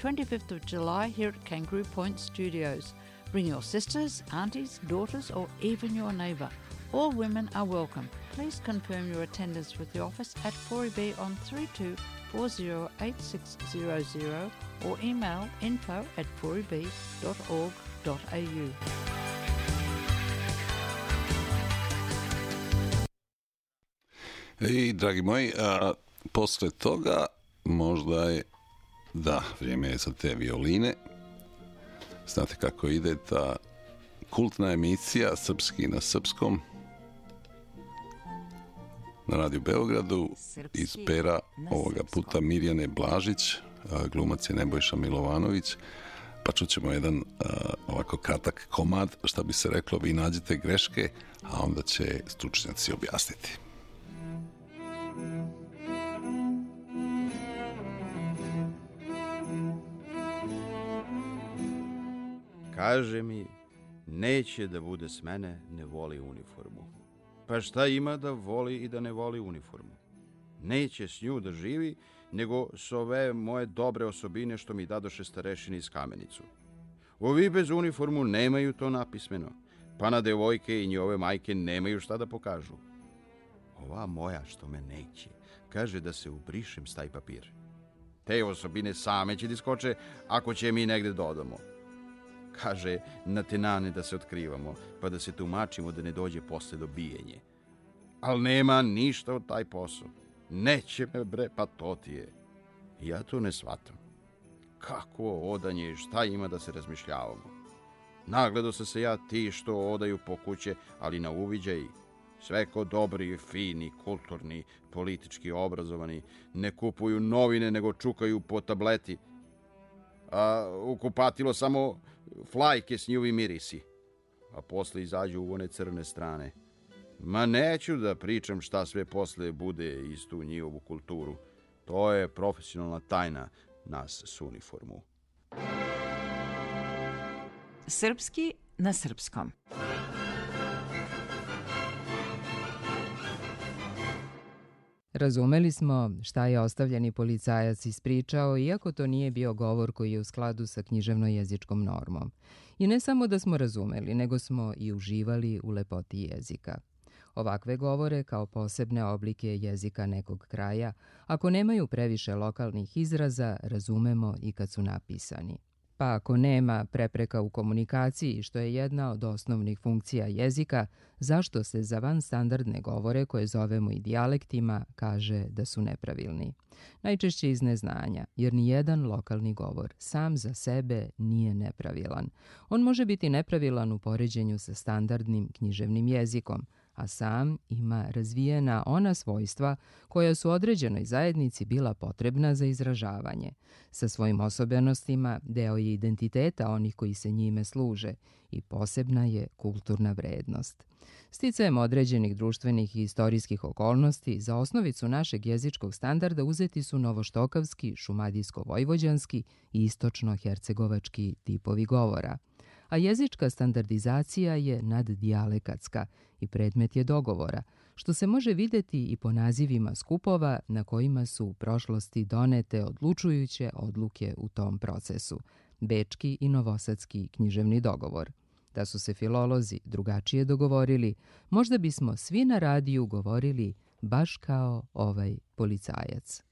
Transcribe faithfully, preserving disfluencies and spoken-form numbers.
twenty-fifth of July here at Kangaroo Point Studios. Bring your sisters, aunties, daughters, or even your neighbour. All women are welcome. Please confirm your attendance with the office at four E B on three two four zero eight six zero zero or email info at four e b dot org dot a u. I, dragi moji, a posle toga možda je, da, vrijeme je za te violine. Znate kako ide ta kultna emisija Srpski na srpskom na Radio Beogradu iz pera ovoga puta Mirjane Blažić, glumac je Nebojša Milovanović, pa čućemo jedan a, ovako kratak komad, šta bi se reklo, vi nađete greške, a onda će stručnjaci objasniti. Kaže mi, neće da bude s mene, ne voli uniformu. Pa šta ima da voli i da ne voli uniformu? Neće s nju da živi, nego s ove moje dobre osobine što mi dadoše starešini iz Kamenicu. Ovi bez uniformu nemaju to napismeno, pa na devojke i njove majke nemaju šta da pokažu. Ova moja što me neće, kaže da se ubrišem s taj papir. Te osobine same će da iskoče ako će mi negde dodamo. Kaže, na tenane da se otkrivamo, pa da se tumačimo da ne dođe posle do bijenje. Al nema ništa od taj posao. Neće me bre, pa to ti je. Ja to ne shvatam. Kako odanje, šta ima da se razmišljavamo? Nagledo sam se ja ti što odaju po kuće, ali na uviđaj. Sve ko dobri, fini, kulturni, politički obrazovani, ne kupuju novine, nego čukaju po tableti. A u kupatilo samo flajke s njihovi mirisi, a posle izađu u one crne strane. Ma neću da pričam šta sve posle bude iz tu njihovu kulturu. To je profesionalna tajna nas s uniformu. Srpski na srpskom. Razumeli smo šta je ostavljeni policajac ispričao, iako to nije bio govor koji je u skladu sa književno-jezičkom normom. I ne samo da smo razumeli, nego smo i uživali u lepoti jezika. Ovakve govore, kao posebne oblike jezika nekog kraja, ako nemaju previše lokalnih izraza, razumemo i kad su napisani. Pa ako nema prepreka u komunikaciji, što je jedna od osnovnih funkcija jezika, zašto se za vanstandardne govore, koje zovemo i dijalektima, kaže da su nepravilni? Najčešće iz neznanja, jer ni jedan lokalni govor sam za sebe nije nepravilan. On može biti nepravilan u poređenju sa standardnim književnim jezikom, a sam ima razvijena ona svojstva koja su određenoj zajednici bila potrebna za izražavanje. Sa svojim osobenostima deo je identiteta onih koji se njime služe i posebna je kulturna vrednost. Sticajem određenih društvenih i istorijskih okolnosti za osnovicu našeg jezičkog standarda uzeti su novoštokavski, šumadijsko-vojvođanski i istočno-hercegovački tipovi govora. A jezička standardizacija je naddijalekatska i predmet je dogovora, što se može videti i po nazivima skupova na kojima su u prošlosti donete odlučujuće odluke u tom procesu, Bečki i Novosadski književni dogovor. Da su se filolozi drugačije dogovorili, možda bismo svi na radiju govorili baš kao ovaj policajac.